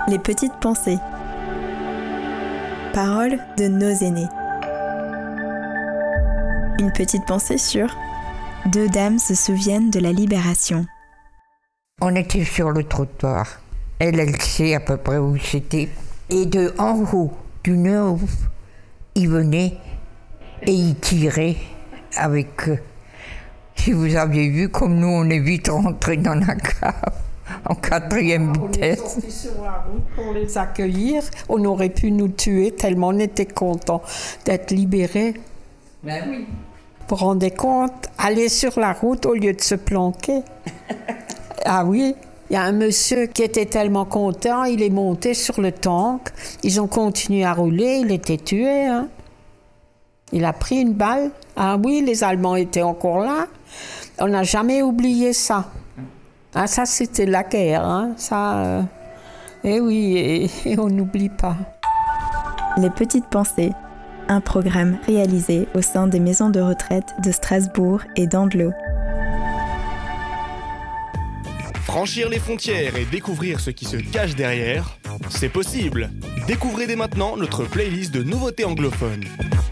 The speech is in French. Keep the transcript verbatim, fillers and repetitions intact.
Les petites pensées. Paroles de nos aînés. Une petite pensée sur deux dames se souviennent de la Libération. On était sur le trottoir. Elle, elle sait à peu près où c'était. Et de en haut, du nord, il venait et il tirait avec... Euh, si vous aviez vu comme nous, on est vite rentrés dans la cave. En quatrième vitesse. On est sortis sur la route pour les accueillir. On aurait pu nous tuer tellement on était contents d'être libérés. Ben oui. Vous vous rendez compte? Aller sur la route au lieu de se planquer. Ah oui. Il y a un monsieur qui était tellement content, il est monté sur le tank. Ils ont continué à rouler, il était tué. Hein. Il a pris une balle. Ah oui, les Allemands étaient encore là. On n'a jamais oublié ça. Ah, ça, c'était la guerre, hein. Ça, euh... eh oui, et, et on n'oublie pas. Les petites pensées, un programme réalisé au sein des maisons de retraite de Strasbourg et d'Andlau. Franchir les frontières et découvrir ce qui se cache derrière, c'est possible. Découvrez dès maintenant notre playlist de nouveautés anglophones.